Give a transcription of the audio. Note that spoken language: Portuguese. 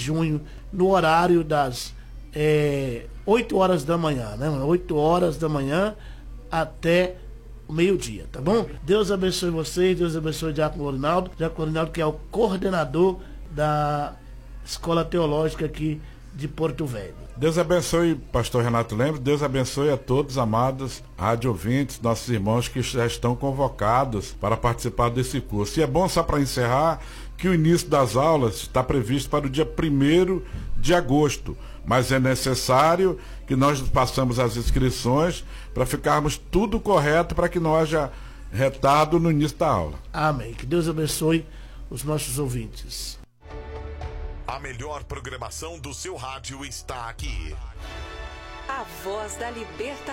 junho, no horário das 8 horas da manhã, né? 8 horas da manhã até o meio-dia, tá bom? Deus abençoe vocês, Deus abençoe o Diácono Ronaldo. Diácono Ronaldo, que é o coordenador da Escola Teológica aqui de Porto Velho. Deus abençoe, pastor Renato Lemos. Deus abençoe a todos, amados rádio ouvintes, nossos irmãos que já estão convocados para participar desse curso. E é bom, só para encerrar, que o início das aulas está previsto para o dia 1º de agosto, mas é necessário que nós passamos as inscrições para ficarmos tudo correto, para que não haja retardo no início da aula. Amém. Que Deus abençoe os nossos ouvintes. A melhor programação do seu rádio está aqui. A Voz da Libertação.